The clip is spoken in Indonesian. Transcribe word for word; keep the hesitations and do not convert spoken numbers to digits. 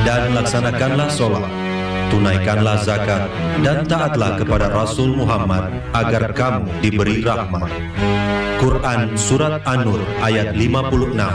dan laksanakanlah sholat, tunaikanlah zakat, dan taatlah kepada Rasul Muhammad agar kamu diberi rahmat. Quran Surat An-Nur ayat lima puluh enam